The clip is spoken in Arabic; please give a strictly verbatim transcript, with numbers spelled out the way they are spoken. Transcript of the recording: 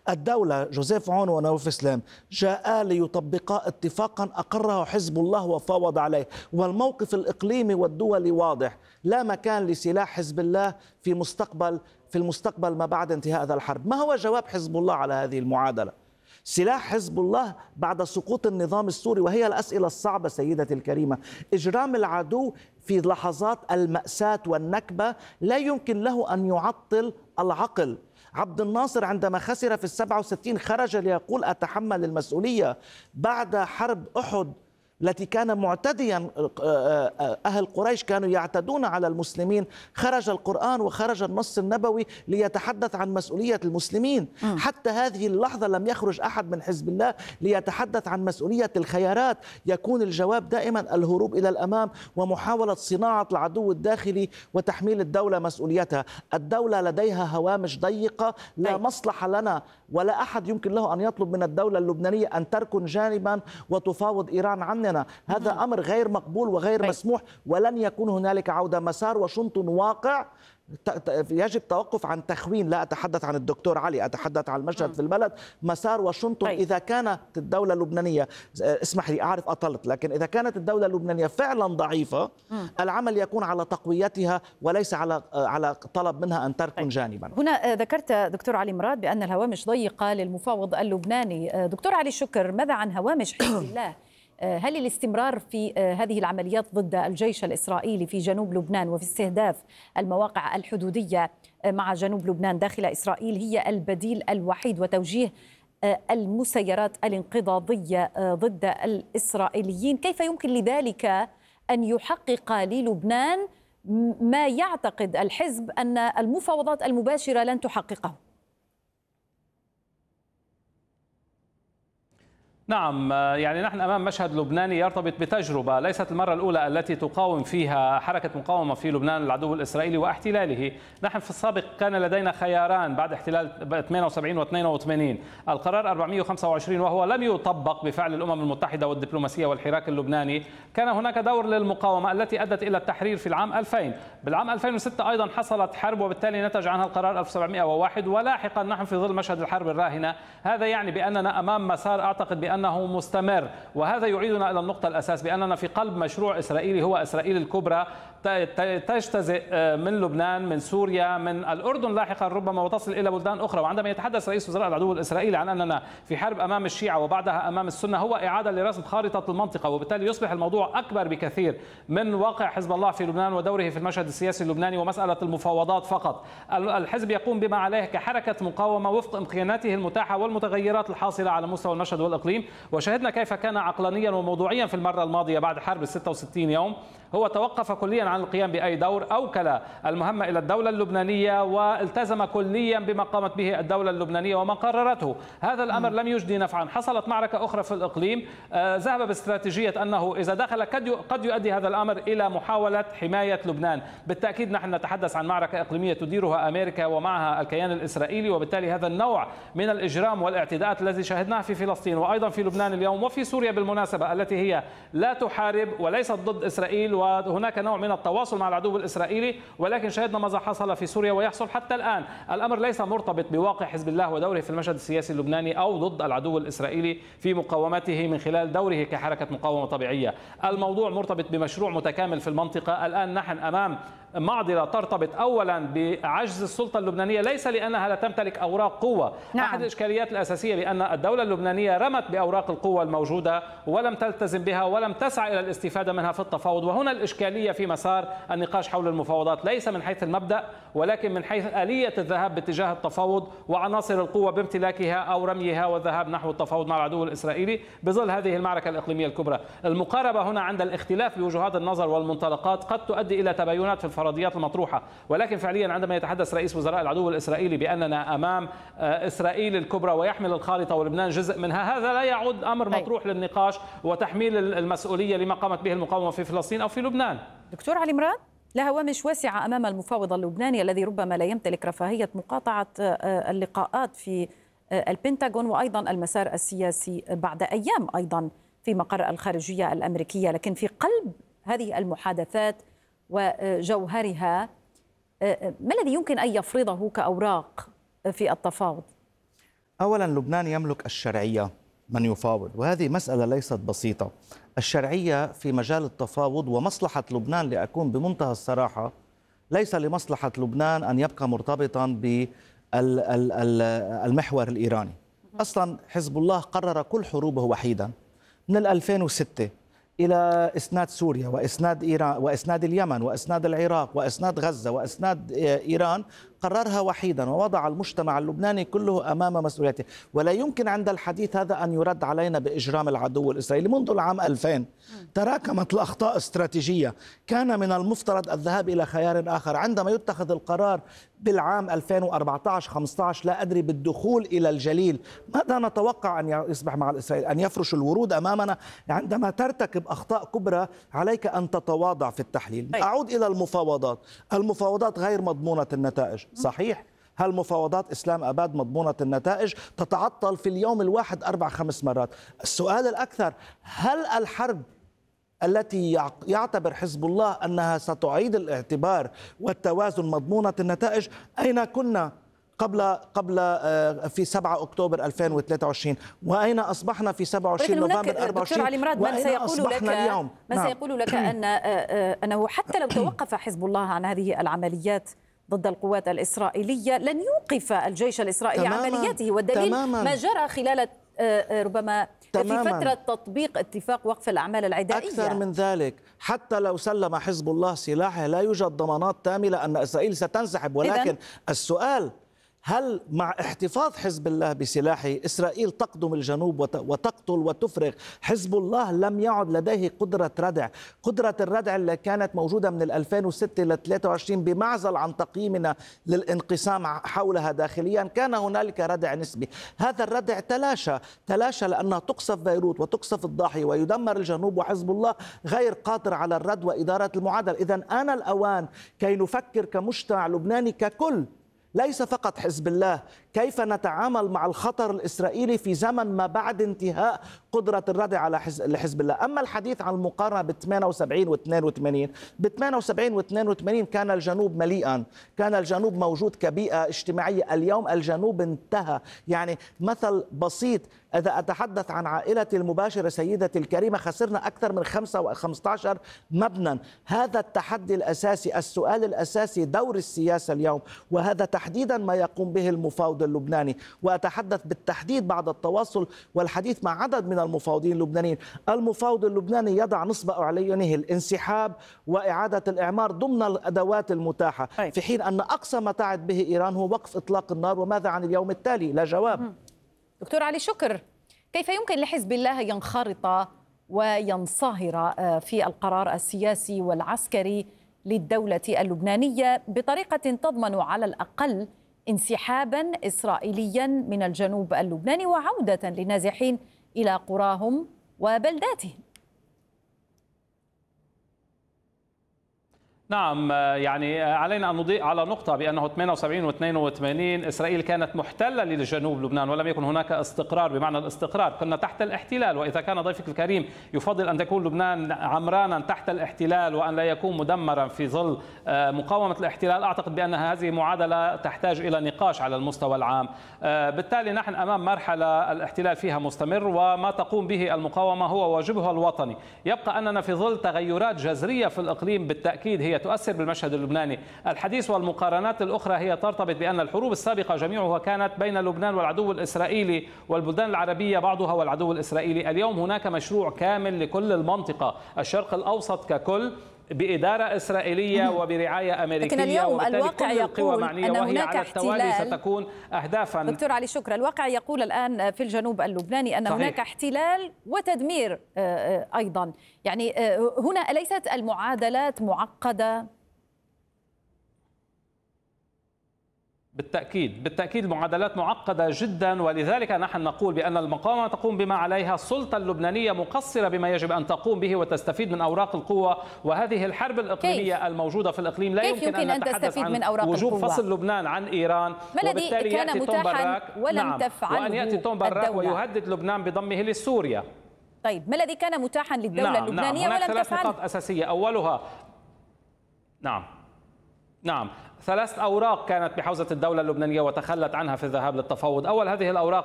الدولة جوزيف عون ونواف اسلام جاء ليطبقا اتفاقا أقره حزب الله وفاوض عليه، والموقف الإقليمي والدولي واضح. لا مكان لسلاح حزب الله في مستقبل في المستقبل ما بعد انتهاء هذا الحرب. ما هو جواب حزب الله على هذه المعادلة؟ سلاح حزب الله بعد سقوط النظام السوري، وهي الأسئلة الصعبة سيدتي الكريمة، إجرام العدو في لحظات المأساة والنكبة لا يمكن له أن يعطل العقل. عبد الناصر عندما خسر في السبعة وستين خرج ليقول أتحمل المسؤولية. بعد حرب أحد التي كان معتديا أهل قريش كانوا يعتدون على المسلمين، خرج القرآن وخرج النص النبوي ليتحدث عن مسؤولية المسلمين. م. حتى هذه اللحظة لم يخرج أحد من حزب الله ليتحدث عن مسؤولية الخيارات. يكون الجواب دائما الهروب إلى الأمام ومحاولة صناعة العدو الداخلي وتحميل الدولة مسؤوليتها. الدولة لديها هوامش ضيقة، لا مصلحة لنا ولا أحد يمكن له أن يطلب من الدولة اللبنانية أن تركن جانبا وتفاوض إيران عننا. هذا أمر غير مقبول وغير مسموح، ولن يكون هنالك عودة. مسار واشنطن واقع، يجب توقف عن تخوين. لا أتحدث عن الدكتور علي، أتحدث عن المشهد في البلد. مسار واشنطن إذا كانت الدولة اللبنانية، اسمح لي أعرف أطلت، لكن إذا كانت الدولة اللبنانية فعلا ضعيفة العمل يكون على تقويتها وليس على على طلب منها أن تركن جانبا. هنا ذكرت دكتور علي مراد بأن الهوامش ضيقة للمفاوض اللبناني. دكتور علي شكر، ماذا عن هوامش حزب الله؟ هل الاستمرار في هذه العمليات ضد الجيش الإسرائيلي في جنوب لبنان وفي استهداف المواقع الحدودية مع جنوب لبنان داخل إسرائيل هي البديل الوحيد، وتوجيه المسيرات الانقضاضية ضد الإسرائيليين؟ كيف يمكن لذلك أن يحقق للبنان ما يعتقد الحزب أن المفاوضات المباشرة لن تحققه؟ نعم، يعني نحن أمام مشهد لبناني يرتبط بتجربة ليست المرة الأولى التي تقاوم فيها حركة مقاومة في لبنان العدو الإسرائيلي واحتلاله. نحن في السابق كان لدينا خياران بعد احتلال ثمانية وسبعين واثنين وثمانين، القرار أربعمئة وخمسة وعشرين وهو لم يطبق بفعل الأمم المتحدة والدبلوماسية والحراك اللبناني. كان هناك دور للمقاومة التي أدت إلى التحرير في العام ألفين. بالعام ألفين وستة أيضا حصلت حرب وبالتالي نتج عنها القرار ألف وسبعمئة وواحد، ولاحقا نحن في ظل مشهد الحرب الراهنة. هذا يعني بأننا أمام مسار أعتقد بأن أنه مستمر، وهذا يعيدنا إلى النقطة الأساس بأننا في قلب مشروع إسرائيلي هو إسرائيل الكبرى تجتزئ من لبنان، من سوريا، من الأردن لاحقا ربما، وتصل إلى بلدان أخرى. وعندما يتحدث رئيس وزراء العدو الإسرائيلي عن أننا في حرب أمام الشيعة وبعدها أمام السنة، هو إعادة لرسم خارطة المنطقة، وبالتالي يصبح الموضوع أكبر بكثير من واقع حزب الله في لبنان ودوره في المشهد السياسي اللبناني ومسألة المفاوضات فقط. الحزب يقوم بما عليه كحركة مقاومة وفق إمكاناته المتاحة والمتغيرات الحاصلة على مستوى المشهد والإقليم. وشهدنا كيف كان عقلانيا وموضوعيا في المرة الماضية بعد حرب ستة وستين يوم. هو توقف كليا عن القيام بأي دور، أوكل المهمة إلى الدولة اللبنانية والتزم كليا بما قامت به الدولة اللبنانية وما قررته. هذا الأمر لم يجدي نفعا. حصلت معركة أخرى في الإقليم، آه ذهب باستراتيجية أنه إذا دخل قد يؤدي هذا الأمر إلى محاولة حماية لبنان. بالتأكيد نحن نتحدث عن معركة إقليمية تديرها أمريكا ومعها الكيان الإسرائيلي، وبالتالي هذا النوع من الإجرام والاعتداءات الذي شاهدناه في فلسطين وأيضا في لبنان اليوم وفي سوريا بالمناسبة التي هي لا تحارب وليست ضد إسرائيل، وهناك نوع من التواصل مع العدو الإسرائيلي، ولكن شاهدنا ماذا حصل في سوريا ويحصل حتى الآن. الأمر ليس مرتبط بواقع حزب الله ودوره في المشهد السياسي اللبناني أو ضد العدو الإسرائيلي في مقاومته من خلال دوره كحركة مقاومة طبيعية. الموضوع مرتبط بمشروع متكامل في المنطقة. الآن نحن أمام معضلة ترتبط أولا بعجز السلطة اللبنانية، ليس لأنها لا تمتلك أوراق قوة. نعم. أحد الإشكاليات الأساسية بأن الدولة اللبنانية رمت بأوراق القوة الموجودة ولم تلتزم بها ولم تسعى إلى الاستفادة منها في التفاوض. وهنا الإشكالية في مسار النقاش حول المفاوضات، ليس من حيث المبدأ ولكن من حيث آلية الذهاب باتجاه التفاوض وعناصر القوة بامتلاكها أو رميها والذهاب نحو التفاوض مع العدو الإسرائيلي بظل هذه المعركة الإقليمية الكبرى. المقاربة هنا عند الاختلاف بوجهات النظر والمنطلقات قد تؤدي إلى تباينات في الفرضيات المطروحة، ولكن فعليا عندما يتحدث رئيس وزراء العدو الإسرائيلي بأننا أمام إسرائيل الكبرى ويحمل الخارطة ولبنان جزء منها، هذا لا يعد أمر مطروح للنقاش وتحميل المسؤولية لما قامت به المقاومة في فلسطين أو في لبنان. دكتور علي مراد، لا هوامش واسعة أمام المفاوض اللبناني الذي ربما لا يمتلك رفاهية مقاطعة اللقاءات في البنتاغون وأيضا المسار السياسي بعد أيام أيضا في مقر الخارجية الأمريكية، لكن في قلب هذه المحادثات وجوهرها ما الذي يمكن أن يفرضه كأوراق في التفاوض؟ أولا لبنان يملك الشرعية من يفاوض، وهذه مسألة ليست بسيطة. الشرعية في مجال التفاوض ومصلحة لبنان، لأكون بمنتهى الصراحة، ليس لمصلحة لبنان أن يبقى مرتبطا بالمحور الإيراني. أصلا حزب الله قرر كل حروبه وحيدا من ألفين وستة إلى إسناد سوريا وإسناد إيران وإسناد اليمن وإسناد العراق وإسناد غزة وإسناد إيران، قررها وحيدا ووضع المجتمع اللبناني كله أمام مسؤوليته. ولا يمكن عند الحديث هذا أن يرد علينا بإجرام العدو الإسرائيلي. منذ العام ألفين تراكمت الأخطاء استراتيجية، كان من المفترض الذهاب إلى خيار آخر. عندما يتخذ القرار بالعام ألفين وأربعة عشر خمسة عشر لا أدري بالدخول إلى الجليل، ماذا نتوقع أن يصبح مع الإسرائيل؟ أن يفرش الورود أمامنا؟ عندما ترتكب أخطاء كبرى عليك أن تتواضع في التحليل. أعود إلى المفاوضات. المفاوضات غير مضمونة النتائج، صحيح. هل مفاوضات إسلام أباد مضمونة النتائج؟ تتعطل في اليوم الواحد أربع خمس مرات. السؤال الأكثر، هل الحرب التي يعتبر حزب الله أنها ستعيد الاعتبار والتوازن مضمونة النتائج، أين كنا قبل قبل في سبعة أكتوبر ألفين وثلاثة وعشرين، وأين أصبحنا في سبعة وعشرين نوفمبر أربعة وعشرين؟ دكتور علي مراد، من سيقول لك اليوم؟ من نعم. سيقول لك أن أنه حتى لو توقف حزب الله عن هذه العمليات ضد القوات الإسرائيلية لن يوقف الجيش الإسرائيلي عملياته، والدليل تماماً. ما جرى خلال ربما تماماً. في فترة تطبيق اتفاق وقف الأعمال العدائية. أكثر من ذلك، حتى لو سلم حزب الله سلاحه لا يوجد ضمانات تامة أن إسرائيل ستنسحب. ولكن إذن السؤال، هل مع احتفاظ حزب الله بسلاحه إسرائيل تقدم الجنوب وتقتل وتفرغ؟ حزب الله لم يعد لديه قدرة ردع. قدرة الردع اللي كانت موجودة من ألفين وستة إلى ثلاثة وعشرين بمعزل عن تقييمنا للانقسام حولها داخليا، كان هنالك ردع نسبي. هذا الردع تلاشى تلاشى لأنها تقصف بيروت وتقصف الضاحية ويدمر الجنوب، وحزب الله غير قادر على الرد وإدارة المعادلة. إذن آن الأوان كي نفكر كمجتمع لبناني ككل، ليس فقط حزب الله، كيف نتعامل مع الخطر الإسرائيلي في زمن ما بعد انتهاء قدرة الردع على حزب الله. أما الحديث عن المقارنة ب ثمانية وسبعين و اثنين وثمانين، ب ثمانية وسبعين و اثنين وثمانين كان الجنوب مليئا، كان الجنوب موجود كبيئة اجتماعية. اليوم الجنوب انتهى. يعني مثل بسيط، إذا أتحدث عن عائلتي المباشرة سيدتي الكريمة، خسرنا أكثر من خمسة عشر مبنى. هذا التحدي الأساسي، السؤال الأساسي، دور السياسة اليوم، وهذا تحديدا ما يقوم به المفاوض اللبناني. وأتحدث بالتحديد بعد التواصل والحديث مع عدد من المفاوضين اللبنانيين. المفاوض اللبناني يضع نصب أعينه الانسحاب وإعادة الإعمار ضمن الأدوات المتاحة، في حين أن أقصى ما تعد به إيران هو وقف إطلاق النار. وماذا عن اليوم التالي؟ لا جواب. دكتور علي شكر، كيف يمكن لحزب الله ينخرط وينصهر في القرار السياسي والعسكري للدولة اللبنانية بطريقة تضمن على الأقل انسحابا إسرائيليا من الجنوب اللبناني وعودة للنازحين إلى قراهم وبلداتهم؟ نعم، يعني علينا أن نضيء على نقطة بأنه ثمانية وسبعين و اثنين وثمانين إسرائيل كانت محتلة لجنوب لبنان ولم يكن هناك استقرار بمعنى الاستقرار، كنا تحت الاحتلال. وإذا كان ضيفك الكريم يفضل أن تكون لبنان عمرانا تحت الاحتلال وأن لا يكون مدمرا في ظل مقاومة الاحتلال، أعتقد بأن هذه معادلة تحتاج إلى نقاش على المستوى العام. بالتالي نحن أمام مرحلة الاحتلال فيها مستمر، وما تقوم به المقاومة هو واجبها الوطني. يبقى أننا في ظل تغيرات جذرية في الإقليم بالتأكيد هي تؤثر بالمشهد اللبناني. الحديث والمقارنات الأخرى هي ترتبط بأن الحروب السابقة جميعها كانت بين لبنان والعدو الإسرائيلي والبلدان العربية بعضها والعدو الإسرائيلي. اليوم هناك مشروع كامل لكل المنطقة، الشرق الأوسط ككل، بإدارة إسرائيلية وبرعاية أمريكية. لكن اليوم الواقع يقول أن وهي هناك على التوالي احتلال ستكون أهدافا. دكتور علي شكر، الواقع يقول الآن في الجنوب اللبناني أن صحيح. هناك احتلال وتدمير أيضا. يعني هنا أليست المعادلات معقدة؟ بالتأكيد بالتأكيد المعادلات معقدة جدا، ولذلك نحن نقول بأن المقاومة تقوم بما عليها، السلطة اللبنانية مقصرة بما يجب أن تقوم به وتستفيد من أوراق القوة. وهذه الحرب الإقليمية كيف؟ الموجودة في الإقليم لا يمكن, يمكن أن نتحدث عن من أوراق وجوب القوة. فصل لبنان عن إيران، ما الذي كان متاحا ولم نعم. تفعله وأن يأتي توم براك ويهدد لبنان بضمه لسوريا. طيب ما الذي كان متاحا للدولة نعم. اللبنانية نعم. ولم ثلاث تفعله؟ نقاط أساسية، أولها نعم نعم ثلاث أوراق كانت بحوزة الدولة اللبنانية وتخلت عنها في الذهاب للتفاوض. أول هذه الأوراق